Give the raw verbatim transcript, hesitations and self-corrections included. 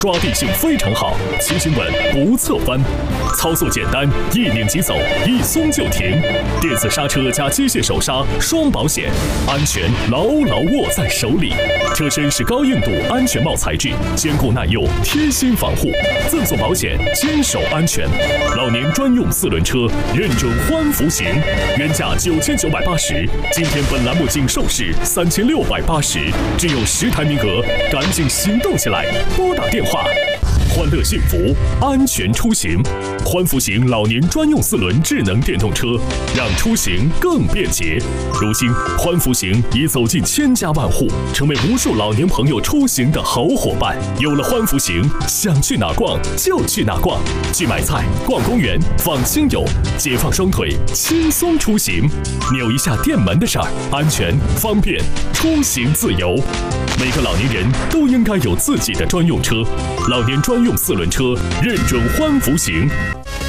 抓地性非常好，骑行稳不侧翻，操作简单，一拧即走，一松就停。电子刹车加机械手刹，双保险，安全牢牢握在手里。车身是高硬度安全帽材质，坚固耐用，贴心防护，赠送保险，坚守安全。老年专用四轮车，认准欢福行，原价九千九百八十，今天本栏目仅售市三千六百八十，只有十台名额，赶紧行动起来，拨打电话。欢乐幸福，安全出行。欢福行老年专用四轮智能电动车，让出行更便捷。如今，欢福行已走进千家万户，成为无数老年朋友出行的好伙伴。有了欢福行，想去哪逛就去哪逛，去买菜、逛公园、访亲友，解放双腿，轻松出行。扭一下电门的事儿，安全方便，出行自由。每个老年人都应该有自己的专用车，老年专用四轮车认准欢福行。